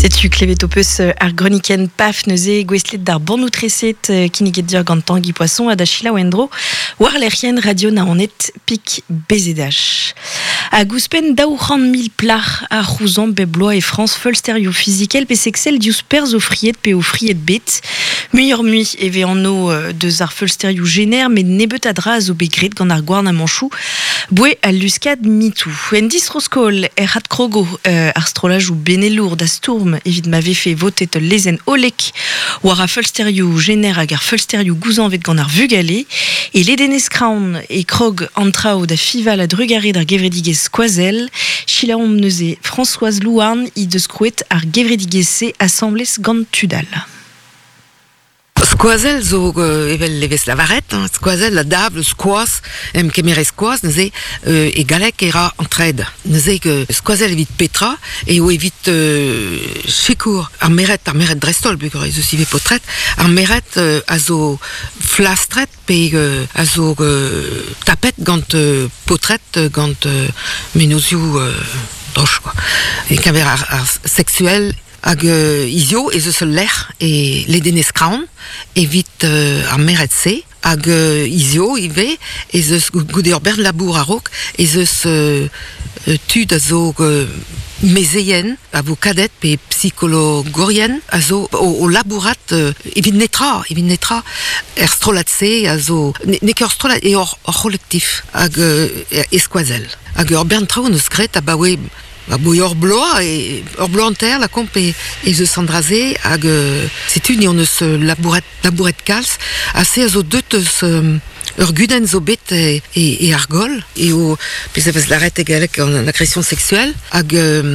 Setu klevet opus ar groniken paf neuze gwestlet d'ar bannoutreset kiniget dir gant tangi poisson a da chila wendro war lerien radio na onet pik bezedach. A gouspen daou 100 000 plar a rouzan bebloa e France folsterio physikel pe sexel dius perz o friet pe o friet bet. Muior mui eve anno deus ar folsterio gener met nebet adra a zo begret gant ar gwarn a manchou boe a luskad mitou. En disroskol rat krogo ar strolaj ou benelour da stourm evit m'avait fait voter lezen olek war a folsterio gener hag ar folsterio gouzan vet gant ar vugale et ledenez kraon e krog antrao da fival a drugare d'ar gevredigez skoazel chilaom neuze Françoise Louarn i deus krouet ar gevredigez assemblez gant tudal. Skoazel zo evel leves lavaret, skoazel la dab, le skoaz, kemere skoaz, neuze e galek era entred. Neuze skoazel evit petra, e o evit chekour ar meret drestol, bukur ez eus ive potret, ar meret a zo flastret, pe a zo tapet gant potret, gant menozioù droch, quoi. E kaver ar sexuel, hag izio ez eus l'er e ledenez kraon evit ar meret se hag izio ive ez eus goude ur bern labour a rok ez eus tud a zo mezeien a vo kadet pe psikologorien a zo o labourat evit netra er strolat se a zo ne ket ur strolat e ur kolektif hag eskoazel hag ur bern trao neus gret a bawe ur bloa an ter la komp e eus andraze hag setu ni on eus labouret kalz a se a zo deut eus ur guden zo bet e ar gol e o pez a vez laret e galek an agression sexuelle hag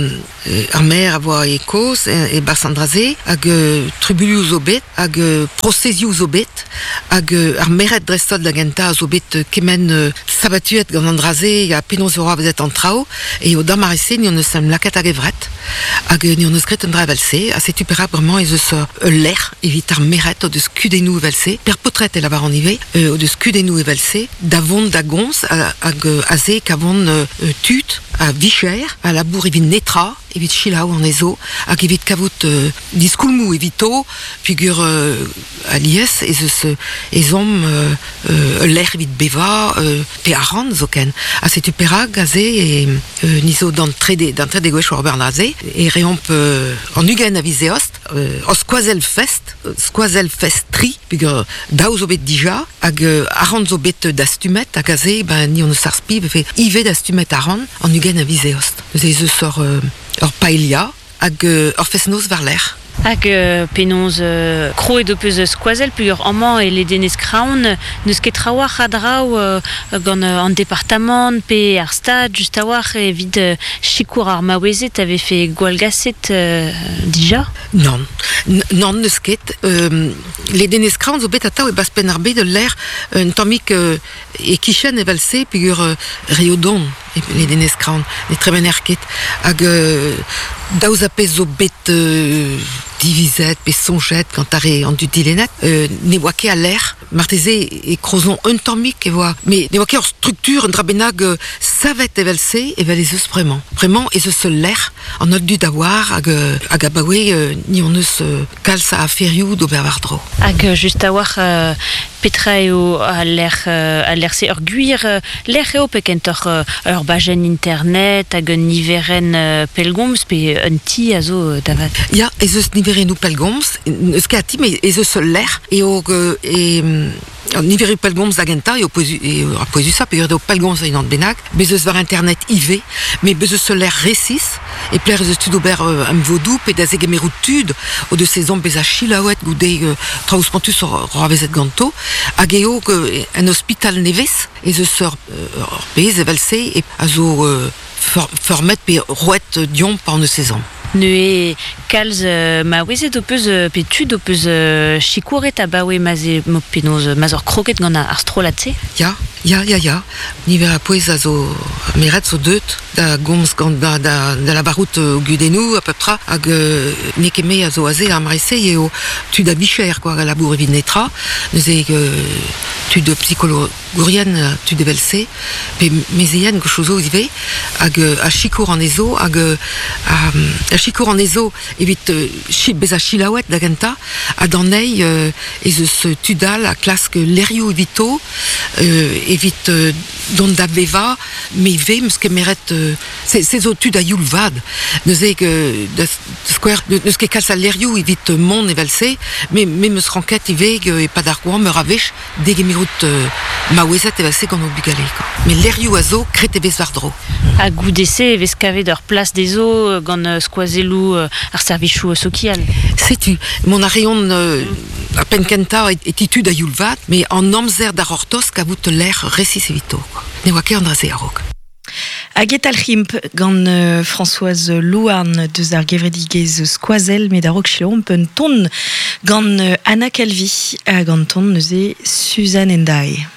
ar mer a voa e koz e bas andraze hag tribulioù zo bet hag procesiou zo bet hag ar meret drestod la genta zo bet kemen sabatuet gant andraze a penaos euro a vezet an trao e o damarese ni on eus am laket hag evret hag ni on eus gret un dra evalse a setu pera bremañ ez eus l'er evit ar meret o deus kudennoù evalse per potret e lavar an ive o deus kudennoù evalse da vont da gons hag aze kavon tut a vicher a labour evit netra evit chilaou an ezo hag evit kavout diskoulmou evito figur a lies ez eus ezom l'er evit beva pe aran zoken a setu perak aze e nizo d'entrede gwech war bernaze e reomp an ugen a vizeost o skoazel fest tri figur daou zo bet dija hag aran zo bet dastumet hag aze ni on eus ar spiv efe ive dastumet aran an ugen a vizeost ez eus ur paella hag ur festnoz war l'er. Hag penoz kro edo peus skoazel pugur amman e ledenez kraon neus ket trawar a draou gant an departament pe ar stad just a war evit chikour ar maouezet ave fe gwalgaset dija? Non, neus ket ledenez kraon zo bet ataou e bas pen ar bet de l'er un tammik e kichen evalse pugur riodon ledenez kraon ne tremen er ket hag daouz a pez zo bet divizet pe sonjet gant ar an du dilenet ne oa ket a l'er marteze e krozon un tammik e oa me ne oa ket ur struktur un drabenag savet evalse evel ez eus bremañ ez eus l'er an ol dud a war hag a bawe ni on eus kalz a aferioù d'ober war dro. Hag just a war petra eo a l'er se ur gwir l'er eo pe kent ur bajen internet hag un niveren pelgomz pe un ti a zo davat. Ya, ez eus niverennoù pelgomz eus ket a ti me ez eus l'er eo niverennoù pelgomz da genta eo poezu sa pe eo pelgomz a inant bennak bez eus war internet ive me bez eus l'er resis e pler ez eus tud ober am vodou pe da zegemeroù tud o deus ezomp bez a chilaouet goude traouz pantus ur avezet ganto hag eo en hospital nevez ez eus ur pez evalse e a zo formet pe roet diomp an eus ezomp. Neue kalz maouezet o peus pe tud o peus chikouret a bawe maze penoz mazor kroket gant ar strolat se? Ya, Ja. Niver a poez a zo meret zo deut da gomz gant da la barout gudenou a peu tra hag nekeme a zo aze am rese eo tu da bicher quoi a labour evit netra neuze tu de psychologourien tu develse pe mezeien go chozo ive hag a chikour an ezo hag a chikour an ezo evit bez a chilaouet da genta a danei ez eus tudal a klask lerioù evito evit don da beva me ve meus ket meret se zo tud a youl vad neuze neus ket kalz a lerioù evit mon evelse me meus ranket iveg e pad ar goan meur a vech deg emerout maouezet evelse gant o bugale me lerioù a zo kret e vez vardro a goudese e vez kavet ur plas dezo gant skoazelou ar servichou sokial setu mon a reon a pen kenta et tud a youl vad me an amzer d'ar ortos kavout l'air resis evito ne oa ket an draze a rog. Hag al c'himp gant Françoise Louarn deus ar gevredigez skoazel met a rog chilom pen ton gant Anna Calvi a gant ton neuze Suzanne Endai.